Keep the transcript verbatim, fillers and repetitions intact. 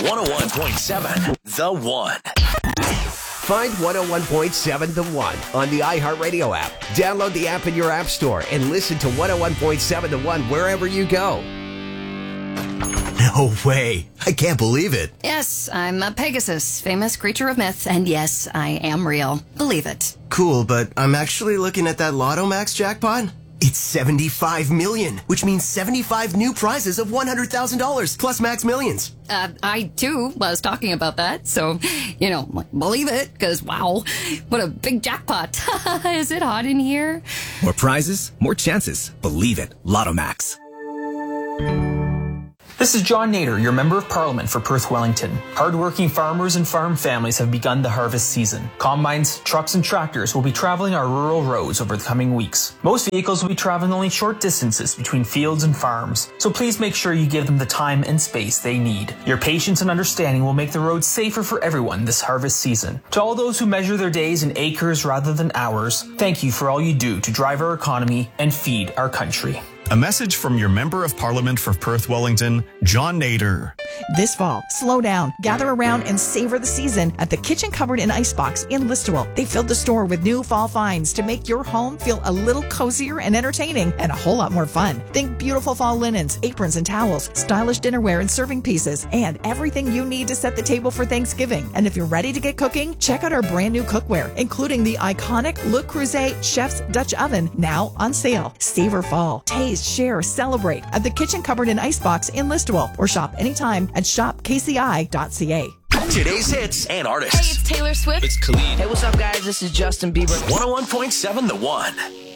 one oh one point seven The One. Find one oh one point seven The One on the iHeartRadio app. Download the app in your app store and listen to one oh one point seven The One wherever you go. No way. I can't believe it. Yes, I'm a Pegasus, famous creature of myth, and yes, I am real. Believe it. Cool, but I'm actually looking at that Lotto Max jackpot. It's seventy-five million, which means seventy-five new prizes of one hundred thousand dollars plus Max Millions. Uh, I, too, was talking about that, so, you know, believe it, because, wow, what a big jackpot. Is it hot in here? More prizes, more chances. Believe it. Lotto Max. This is John Nader, your Member of Parliament for Perth Wellington. Hardworking farmers and farm families have begun the harvest season. Combines, trucks, and tractors will be traveling our rural roads over the coming weeks. Most vehicles will be traveling only short distances between fields and farms, so please make sure you give them the time and space they need. Your patience and understanding will make the roads safer for everyone this harvest season. To all those who measure their days in acres rather than hours, thank you for all you do to drive our economy and feed our country. A message from your Member of Parliament for Perth Wellington, John Nader. This fall, slow down, gather around, and savor the season at the Kitchen Cupboard and Icebox in Listowel. They filled the store with new fall finds to make your home feel a little cozier and entertaining and a whole lot more fun. Think beautiful fall linens, aprons and towels, stylish dinnerware and serving pieces, and everything you need to set the table for Thanksgiving. And if you're ready to get cooking, check out our brand new cookware, including the iconic Le Creuset Chef's Dutch Oven, now on sale. Savor fall. Taste, share, celebrate at the Kitchen Cupboard and Icebox in Listowel, or shop anytime at shop k c i dot c a. Today's hits and artists. Hey, it's Taylor Swift. It's Khalid. Hey, what's up, guys? This is Justin Bieber. one oh one point seven The One.